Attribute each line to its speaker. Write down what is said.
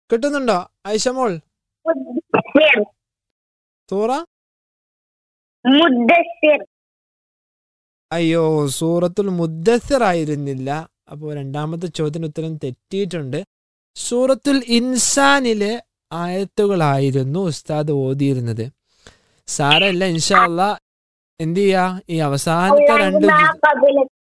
Speaker 1: കിട്ടുന്നുണ്ടോ ഐഷമോൾ?
Speaker 2: മുദ്ദസ്സിർ.
Speaker 1: സൂറ
Speaker 2: മുദ്ദസ്സിർ.
Speaker 1: അയ്യോ, സൂറത്തുൽ മുദ്ദസ്സിർ ആയിരുന്നില്ല. അപ്പോൾ രണ്ടാമത്തെ ചോദ്യത്തിന് ഉത്തരം തെറ്റിയിട്ടുണ്ട്. സൂറത്തുൽ ഇൻസാനിലെ ആയത്തുകളായിരുന്നു ഉസ്താദ് ഓതിയിരുന്നത്. സാരല്ല, ഇൻഷാ അല്ലാ എന്ത് ചെയ്യാ, ഈ അവസാനത്തെ രണ്ട്
Speaker 2: അല്ലാഹു മാ ഖബല